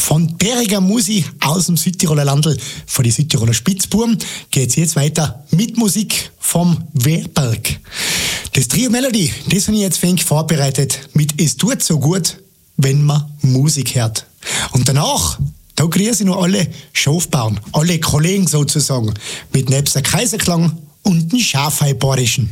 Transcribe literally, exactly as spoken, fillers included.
Von bäriger Musik aus dem Südtiroler Landl, von die Südtiroler Spitzbuben, geht's jetzt weiter mit Musik vom Werberg. Das Trio Melody, das habe ich jetzt wenig vorbereitet mit Es tut so gut, wenn man Musik hört. Und danach, da grüße ich noch alle Schafbauern, alle Kollegen sozusagen, mit nebst der Kaiserklang und dem Schafheiborischen.